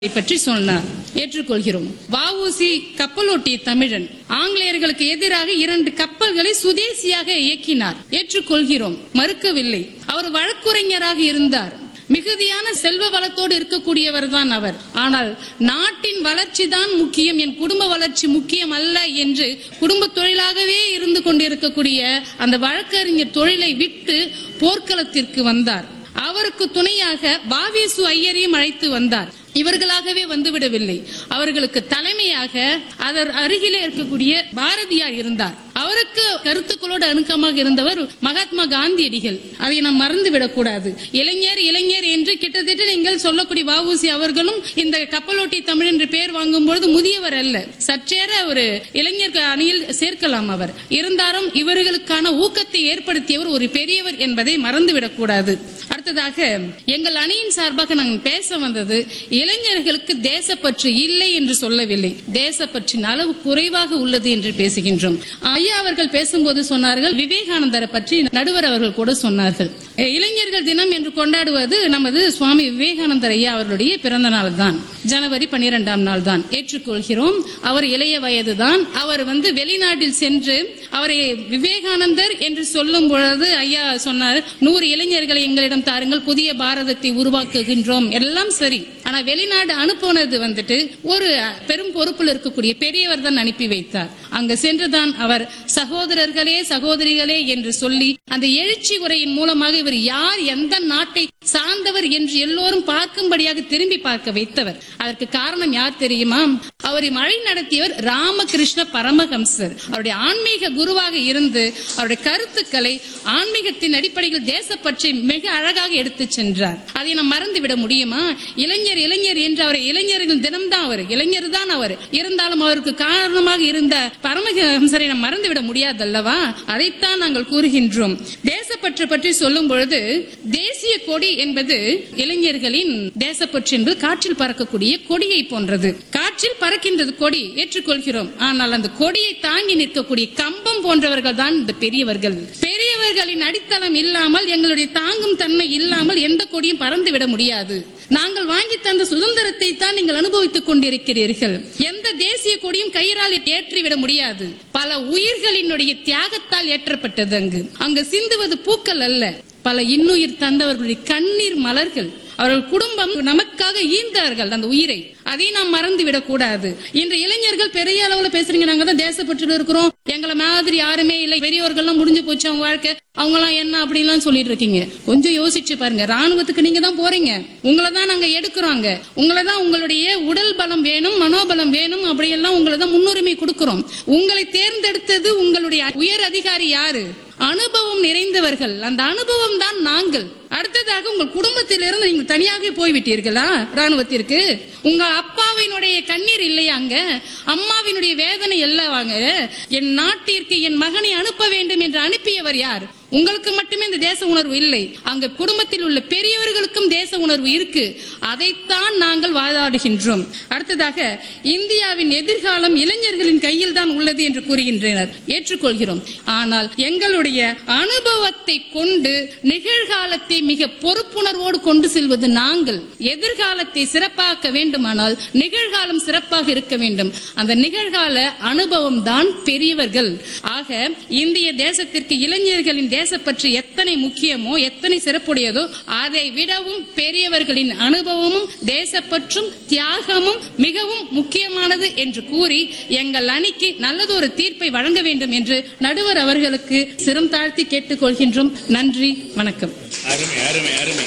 பற்றி சொன்னார். ஏற்றுக்கொள்கிறோம். வ.உ.சி. கப்பலோட்டிய தமிழன். ஆங்கிலேயர்களுக்கு எதிராக 2 கப்பல்களை சுதேசியாக இயக்கினார். ஏற்றுக்கொள்கிறோம், மறுக்கவில்லை. அவர் வழக்குரைஞராக இருந்தார். மிகுதியான செல்வ வளத்தோடு இருக்கக்கூடியவர் தான் அவர். ஆனால் நாட்டின் வளர்ச்சி தான் முக்கியம், என் குடும்ப வளர்ச்சி முக்கியம் அல்ல என்று குடும்ப தொழிலாகவே இருந்து கொண்டிருக்கக்கூடிய அந்த வழக்கறிஞர் தொழிலை விட்டு போர்க்களத்திற்கு வந்தார். அவருக்கு துணையாக வ.வி.சு. ஐயரையும் அழைத்து வந்தார். இவர்களாகவே வந்துவிடவில்லை. அவர்களுக்கு தலைமையாக அதர் அருகிலே இருக்கக்கூடிய பாரதியார் இருந்தார். அவருக்கு கருத்துக்களோடு அணுக்கமாக இருந்தவர் மகாத்மா காந்தியடிகள். அதை நாம் மறந்துவிடக் கூடாது. இளைஞர் இளைஞர் என்று கிட்டத்தட்ட நீங்கள் சொல்லக்கூடிய வ.உ.சி. அவர்களும் இந்த கப்பலோட்டி தமிழ் என்று பெயர் வாங்கும் பொழுது முதியவர் அல்ல, சற்றேற ஒரு இளைஞர் அணியில் சேர்க்கலாம். அவர் இருந்தாலும் இவர்களுக்கான ஊக்கத்தை ஏற்படுத்தியவர் ஒரு பெரியவர் என்பதை மறந்துவிடக் கூடாது. அடுத்ததாக எங்கள் அணியின் சார்பாக நாங்கள் பேச வந்தது, இளைஞர்களுக்கு தேசப்பற்று இல்லை என்று சொல்லவில்லை, தேசப்பற்றின் அளவு குறைவாக உள்ளது என்று பேசுகின்றோம். ஐயா அவர்கள் பேசும்போது சொன்னார்கள், விவேகானந்தரை பற்றி நடுவர் அவர்கள் கூட சொன்னார்கள். இளைஞர்கள் தினம் என்று கொண்டாடுவது நமது சுவாமி விவேகானந்தர் ஐயா அவர்களுடைய பிறந்த நாள் தான், ஜனவரி 12ஆம் நாள் தான். ஏற்றுக்கொள்கிறோம். அவர் இளைய வயது தான். அவர் வெளிநாட்டில் சென்று அவரை விவேகானந்தர் என்று சொல்லும் பொழுது ஐயா சொன்னார், 100 இளைஞர்களை எங்களிடம் தாருங்கள், புதிய பாரதத்தை உருவாக்குகின்றோம். எல்லாம் சரி. ஆனா வெளிநாடு அனுப்புனது ஒரு பெரும் பொறுப்பில் இருக்கக்கூடிய பெரியவர் தான் அனுப்பி வைத்தார். அங்க சென்றுதான் அவர் சகோதரர்களே சகோதரிகளே என்று சொல்லி அந்த எழுச்சி உரையின் மூலமாக இவர் யார், எந்த நாட்டை சார்ந்தவர் என்று எல்லோரும் பார்க்கும்படியாக திரும்பி பார்க்க வைத்தவர். அதற்கு காரணம் யார் தெரியுமா? அவரை வழி நடத்தியவர் ராமகிருஷ்ண பரமஹம்சர். அவருடைய ஆன்மீக குருவாக இருந்து அவருடைய கருத்துக்களை ஆன்மீகத்தின் அடிப்படையில் தேசப்பற்றை மிக அழகாக எடுத்து சென்றார். அதை நாம் மறந்துவிட முடியுமா? இளைஞர் இளைஞர் என்று அவரை இளைஞர்கள் தினம்தான் அவர், இளைஞர் தான் அவர். இருந்தாலும் அவருக்கு காரணமாக இருந்த பரமஹம்சரை நாம் மறந்துவிட முடியாது அல்லவா? அதைத்தான் நாங்கள் கூறுகின்றோம். தேசப்பற்று பற்றி சொல்லும் பொழுது தேசிய கொடி என்பது இளைஞர்களின் தேசப்பற்று என்பது காற்றில் பறக்கக்கூடிய கொடியை போன்றது. காற்றில் பறக்கின்றது கொடி, ஏற்றுக்கொள்கிறோம். ஆனால் அந்த கொடியை தாங்கி நிற்கக்கூடிய கம்பம் போன்றவர்கள் தான் இந்த பெரியவர்கள். பெரியவர்களின் அடித்தளம் இல்லாமல், எங்களுடைய தாங்கும் தன்மை இல்லாமல் எந்த கொடியும் பறந்து விட முடியாது. நாங்கள் வாங்கி தந்த சுதந்திரத்தை தான் நீங்கள் அனுபவித்துக் கொண்டிருக்கிறீர்கள். எந்த தேசிய கொடியும் கயிறால் ஏற்றிவிட முடியாது. பல உயிர்களினுடைய தியாகத்தால் ஏற்றப்பட்டது. அங்கு சிந்துவது பூக்கள் அல்ல, பல இன்னுயிர் தந்தவர்களுடைய கண்ணீர் மலர்கள். அவர்கள் குடும்பம் நமக்காக ஈந்தார்கள் அந்த உயிரை. அதை நாம் மறந்து விடக் கூடாது. இன்று இளைஞர்கள் பெரிய அளவுல பேசுறீங்க, நாங்க தான் தேசப்பற்றில் இருக்கிறோம், எங்களை மாதிரி யாருமே இல்லை, பெரியவர்கள் எல்லாம் முடிஞ்சு போச்சு அவங்க வாழ்க்கை, அவங்க எல்லாம் என்ன அப்படின்லாம் சொல்லிட்டு இருக்கீங்க. கொஞ்சம் யோசிச்சு பாருங்க. ராணுவத்துக்கு நீங்க தான் போறீங்க, உங்களை தான் நாங்க எடுக்கிறோங்க, உங்களை தான் உங்களுடைய உடல் பலம் வேணும், மனோபலம் வேணும், அப்படியெல்லாம் உங்களை தான் முன்னுரிமை கொடுக்கிறோம். உங்களை தேர்ந்தெடுத்தது உங்களுடைய உயர் அதிகாரி யாரு? அனுபவம் நிறைந்தவர்கள். அந்த அனுபவம் தான் நாங்கள். அடுத்ததாக உங்கள் குடும்பத்திலிருந்து நீங்கள் தனியாக போய்விட்டீர்களா ராணுவத்திற்கு? உங்க அப்பாவினுடைய கண்ணீர் இல்லையா அங்க? அம்மாவினுடைய வேதனை இல்லவாங்க? என் நாட்டிற்கு என் மகனை அனுப்ப வேண்டும் என்று அனுப்பியவர் யார்? உங்களுக்கு மட்டுமே இந்த தேச உணர்வு இல்லை, அங்க குடும்பத்தில் உள்ள பெரியவர்களுக்கும் தேச உணர்வு இருக்கு. அதைத்தான் நாங்கள் வாதாடுகின்றோம். அடுத்ததாக இந்தியாவின் எதிர்காலம் இளைஞர்களின் கையில் தான் உள்ளது என்று கூறுகின்றனர். ஏற்றுக்கொள்கிறோம். ஆனால் எங்களுடைய அனுபவத்தை கொண்டு நிகழ்காலத்தை மிக பொறுப்புணர்வோடு கொண்டு செல்வது நாங்கள். எதிர்காலத்தை சிறப்பாக்க வேண்டுமானால் நிகழ்காலம் சிறப்பாக இருக்க வேண்டும். அந்த நிகழ்கால அனுபவம் தான் பெரியவர்கள். ஆக இந்திய தேசத்திற்கு இளைஞர்களின் தேசப்பற்று எத்தனை முக்கியமோ, எத்தனை சிறப்புடையதோ, அதை விடவும் பெரியவர்களின் அனுபவமும் தேசப்பற்றும் தியாகமும் மிகவும் முக்கியமானது என்று கூறி எங்கள் அணிக்கு நல்லதொரு தீர்ப்பை வழங்க வேண்டும் என்று நடுவர் அவர்களுக்கு சிரம் தாழ்த்தி கேட்டுக்கொள்கின்றோம். நன்றி, வணக்கம். அருமை அருமை அருமை.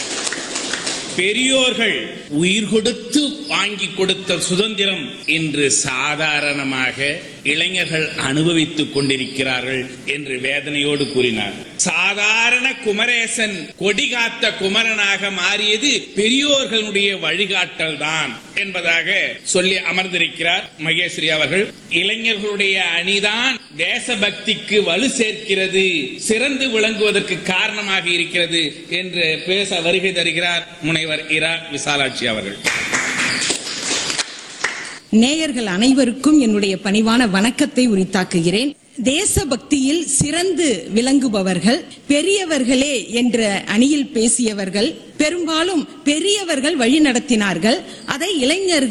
பெரியோர்கள் உயிர் கொடுத்து வாங்கி கொடுத்த சுதந்திரம் இன்று சாதாரணமாக இளைஞர்கள் அனுபவித்துக் கொண்டிருக்கிறார்கள் என்று வேதனையோடு கூறினார். சாதாரண குமரேசன் கொடிகாத்த குமரனாக மாறியது பெரியோர்களுடைய வழிகாட்டல் தான் என்பதாக சொல்லி அமர்ந்திருக்கிறார் மகேஸ்வரி அவர்கள். இளைஞர்களுடைய அணிதான் தேசபக்திக்கு வலு சேர்க்கிறது, சிறந்து விளங்குவதற்கு காரணமாக இருக்கிறது என்று பேச வருகை தருகிறார் முனைவர் இரா விசாலாட்சி அவர்கள். நேயர்கள் அனைவருக்கும் என்னுடைய பணிவான வணக்கத்தை உரித்தாக்குகிறேன். தேசபக்தியில் சிறந்து விளங்குபவர்கள் பெரியவர்களே என்ற அணியில் பேசியவர்கள் பெரும்பாலும் பெரியவர்கள் வழி நடத்தினார்கள். அதை இளைஞர்கள்